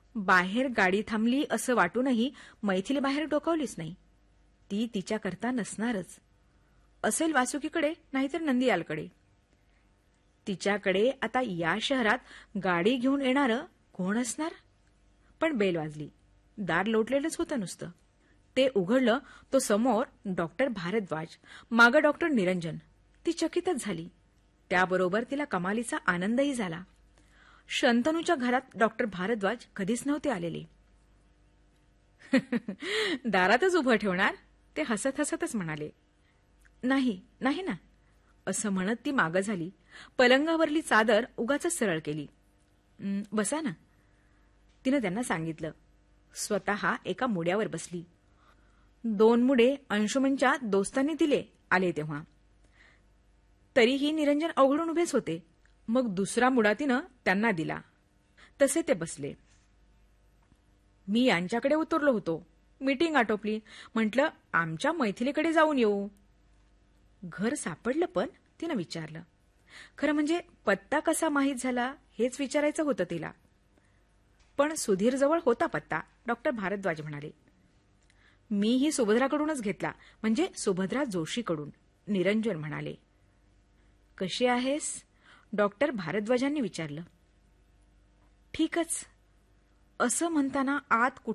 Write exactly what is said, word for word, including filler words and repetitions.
बाहेर गाडी थांबली असं वाटूनही मैथिली बाहेर डोकावलीच नाही. ती तिच्याकरता नसणारच. असेल वासुकीकडे नाहीतर नंदियालकडे. तिच्याकडे आता या शहरात गाडी घेऊन येणारं कोण असणार? पण बेल वाजली. दार लोटलेलंच होतं नुसतं. ते उघडलं तो समोर डॉक्टर भारद्वाज, मागं डॉक्टर निरंजन. ती चकितच झाली. त्याबरोबर तिला कमालीचा आनंदही झाला. शंतनूच्या घरात डॉक्टर भारद्वाज कधीच नव्हते आलेले. दारातच उभं ठेवणार? ते हसत हसतच म्हणाले. नाही नाही ना, असं म्हणत ती मागं झाली. पलंगावरली चादर उगाचच सरळ केली. बसा ना, तिनं त्यांना सांगितलं. स्वतः एका मुड्यावर बसली. दोन मुडे अंशुमनच्या दोस्तांनी दिले आले तेव्हा. तरीही निरंजन अवघडून उभेच होते. मग दुसरा मुडा तिनं त्यांना दिला. तसे ते बसले. मी यांच्याकडे उतरलो होतो. मीटिंग आटोपली. म्हटलं आमच्या मैथिलीकडे जाऊन येऊ. घर सापडलं पण? तिनं विचारलं. खरं म्हणजे पत्ता कसा माहीत झाला हेच विचारायचं होतं तिला. पण सुधीरजवळ होता पत्ता, डॉक्टर भारद्वाज म्हणाले. मीही सुभद्राकडूनच घेतला, म्हणजे सुभद्रा जोशीकडून, निरंजन म्हणाले. कशी आहेस? डॉक्टर भारद्वाजांनी विचारलं. ठीकच, असं म्हणताना आत कुठे